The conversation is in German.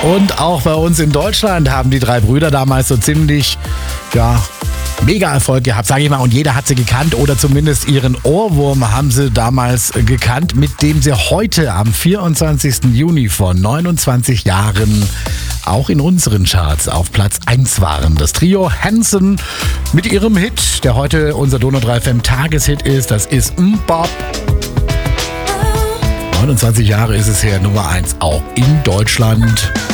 Und auch bei uns in Deutschland haben die drei Brüder damals so ziemlich, mega Erfolg gehabt, sage ich mal. Und jeder hat sie gekannt oder zumindest ihren Ohrwurm haben sie damals gekannt, mit dem sie heute am 24. Juni vor 29 Jahren auch in unseren Charts auf Platz 1 waren. Das Trio Hanson mit ihrem Hit, der heute unser Donau 3 FM Tageshit ist. Das ist Bop. 29 Jahre ist es her, Nummer 1 auch in Deutschland.